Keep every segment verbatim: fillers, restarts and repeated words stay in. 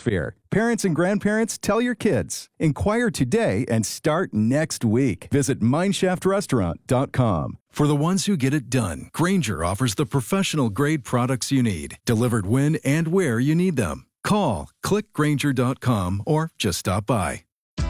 atmosphere. Parents and grandparents, tell your kids. Inquire today and start next week. Visit mineshaft restaurant dot com. For the ones who get it done, Grainger offers the professional-grade products you need, delivered when and where you need them. Call, click grainger dot com, or just stop by.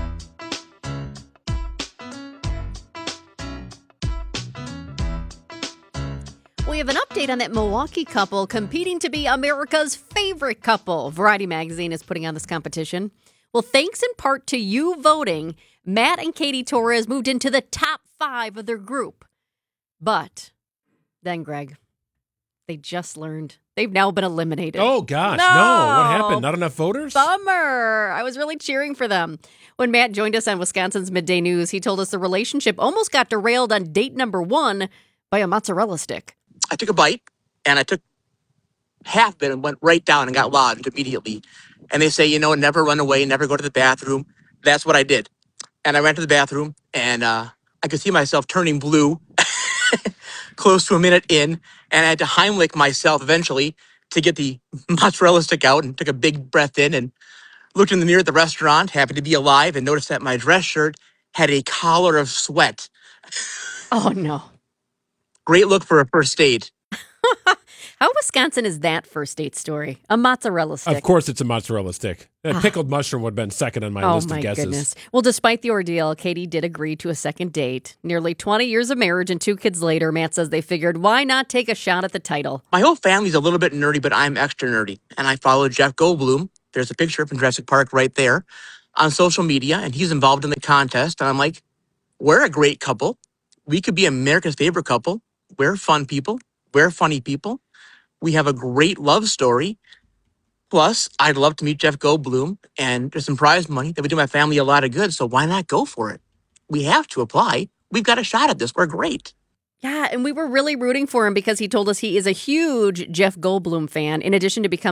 We have an update on that Milwaukee couple competing to be America's favorite couple. Variety magazine is putting on this competition. Well, thanks in part to you voting, Matt and Katie Torres moved into the top five of their group. But then, Greg, they just learned they've now been eliminated. Oh, gosh. No. no. What happened? Not enough voters? Bummer. I was really cheering for them. When Matt joined us on Wisconsin's Midday News, he told us the relationship almost got derailed on date number one by a mozzarella stick. I took a bite, and I took half of it and went right down and got lodged immediately. And they say, you know, never run away, never go to the bathroom. That's what I did. And I ran to the bathroom, and uh, I could see myself turning blue close to a minute in, and I had to Heimlich myself eventually to get the mozzarella stick out, and took a big breath in and looked in the mirror at the restaurant, happy to be alive, and noticed that my dress shirt had a collar of sweat. Oh, no. Great look for a first date. How Wisconsin is that first date story? A mozzarella stick. Of course it's a mozzarella stick. A pickled mushroom would have been second on my oh, list my of guesses. Goodness. Well, despite the ordeal, Katie did agree to a second date. Nearly twenty years of marriage and two kids later, Matt says they figured, why not take a shot at the title? My whole family's a little bit nerdy, but I'm extra nerdy. And I follow Jeff Goldblum. There's a picture from Jurassic Park right there on social media, and he's involved in the contest. And I'm like, we're a great couple. We could be America's favorite couple. We're fun people. We're funny people. We have a great love story. Plus, I'd love to meet Jeff Goldblum, and there's some prize money that would do my family a lot of good, so why not go for it? We have to apply. We've got a shot at this. We're great. Yeah, and we were really rooting for him because he told us he is a huge Jeff Goldblum fan, in addition to becoming